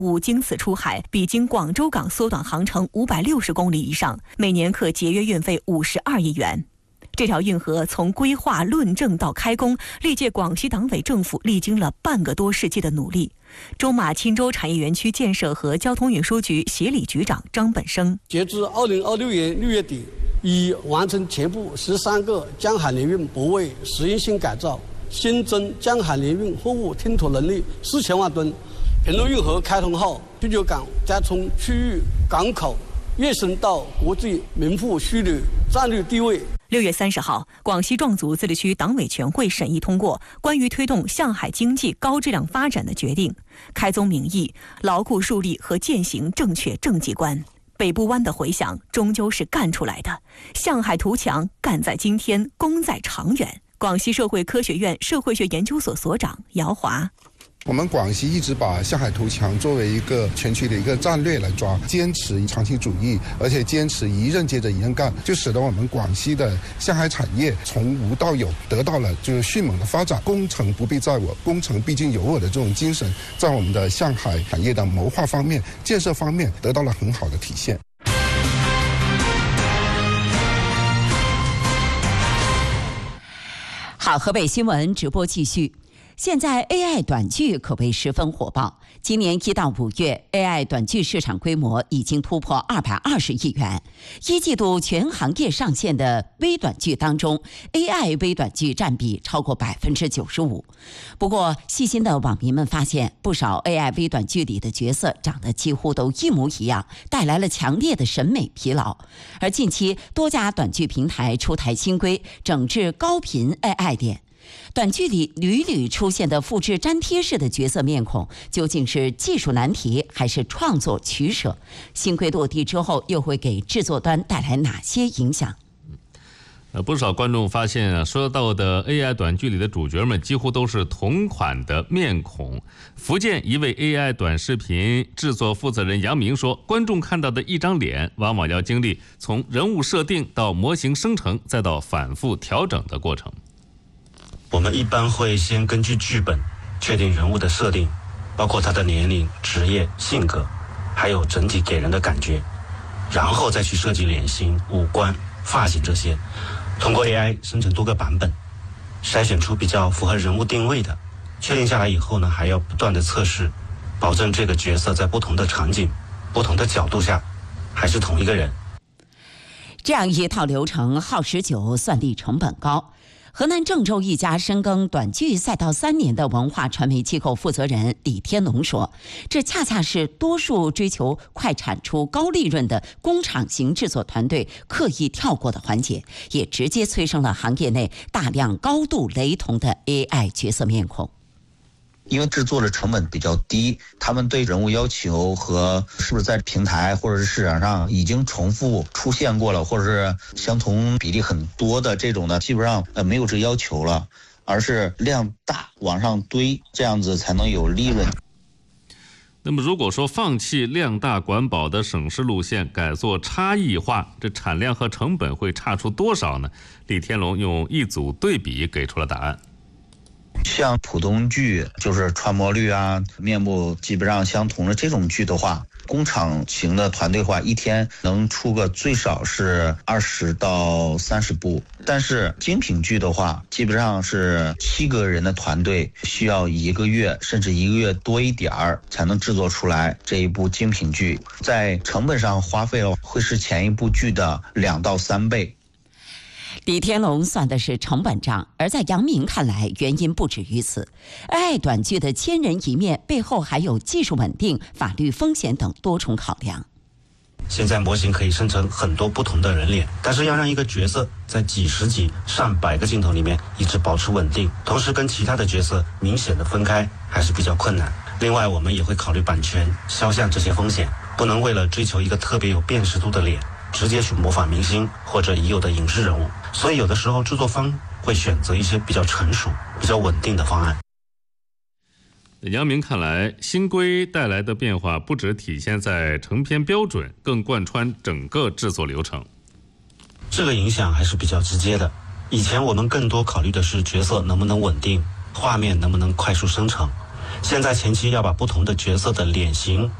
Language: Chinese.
5经此出海，比经广州港缩短航程560公里以上，每年可节约运费52亿元。这条运河从规划论证到开工，历届广西党委政府历经了半个多世纪的努力。中马钦州产业园区建设和交通运输局协理局长张本生， 截至2026年6月底，已完成全部13个江海联运泊位实验性改造，新增江海联运货物吞吐能力4000万吨。平陆运河开通后，啤酒港将从区域港口跃升到国际名副虚履战略地位。 6月30号，广西壮族自治区党委全会审议通过关于推动向海经济高质量发展的决定，开宗明义，牢固树立和践行正确政绩观。北部湾的回响终究是干出来的，向海图强，干在今天，功在长远。广西社会科学院社会学研究所所长姚华。 我们广西一直把向海图强作为一个全区的一个战略来抓，坚持长期主义，而且坚持一任接着一任干，就使得我们广西的向海产业从无到有得到了就是迅猛的发展。攻城不必在我，攻城必经由我的这种精神，在我们的向海产业的谋划方面、建设方面得到了很好的体现。 好，河北新闻直播继续。现在 AI 短剧可谓十分火爆。今年1到5月 ，AI 短剧市场规模已经突破220亿元。1季度全行业上线的微短剧当中 ，AI 微短剧占比超过95%。不过，细心的网民们发现，不少 AI 微短剧里的角色长得几乎都一模一样，带来了强烈的审美疲劳。而近期多家短剧平台出台新规，整治高频 AI 点。短剧里屡屡出现的复制粘贴式的角色面孔，究竟是技术难题还是创作取舍？新规落地之后，又会给制作端带来哪些影响？ 不少观众发现说到的 AI 短剧里的主角们几乎都是同款的面孔。福建一位 AI 短视频制作负责人杨明说，观众看到的一张脸往往要经历从人物设定到模型生成再到反复调整的过程。 我们一般会先根据剧本确定人物的设定，包括他的年龄、职业、性格，还有整体给人的感觉，然后再去设计脸型、五官、发型这些，通过 AI 生成多个版本，筛选出比较符合人物定位的。确定下来以后呢，还要不断的测试，保证这个角色在不同的场景、不同的角度下还是同一个人。 这样一套流程耗时久，算力成本高。河南郑州一家深耕短剧赛道3年的文化传媒机构负责人李天龙说，这恰恰是多数追求快产出高利润的工厂型制作团队刻意跳过的环节，也直接催生了行业内大量高度雷同的 AI 角色面孔。 因为制作的成本比较低，他们对人物要求和是不是在平台或者是市场上已经重复出现过了，或者是相同比例很多的这种呢，基本上没有这要求了，而是量大往上堆，这样子才能有利润。 那么如果说放弃量大管饱的省事路线，改做差异化，这产量和成本会差出多少呢？李天龙用一组对比给出了答案。 像普通剧，就是传播率啊、面部基本上相同的这种剧的话，工厂型的团队话，一天能出个最少是20到30部。但是精品剧的话，基本上是7个人的团队，需要1个月甚至1个月多一点儿才能制作出来这一部精品剧，在成本上花费了会是前一部剧的2到3倍。 李天龙算的是成本账，而在杨明看来，原因不止于此。AI 短剧的千人一面背后还有技术稳定、法律风险等多重考量。 现在模型可以生成很多不同的人脸，但是要让一个角色在几十几、上百个镜头里面一直保持稳定，同时跟其他的角色明显的分开，还是比较困难。另外，我们也会考虑版权、肖像这些风险，不能为了追求一个特别有辨识度的脸，直接去模仿明星或者已有的影视人物。所以有的时候制作方会选择一些比较成熟、比较稳定的方案。 杨明看来，新规带来的变化不只体现在成片标准，更贯穿整个制作流程。 这个影响还是比较直接的。以前我们更多考虑的是角色能不能稳定，画面能不能快速生成。 现在前期要把不同的角色的脸型